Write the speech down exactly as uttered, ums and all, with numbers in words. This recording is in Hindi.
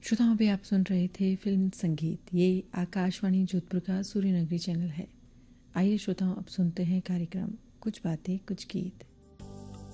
श्रोताओं अभी आप सुन रहे थे फिल्म संगीत। ये आकाशवाणी जोधपुर का सूर्यनगरी चैनल है। आइए श्रोताओं अब सुनते हैं कार्यक्रम कुछ बातें कुछ गीत।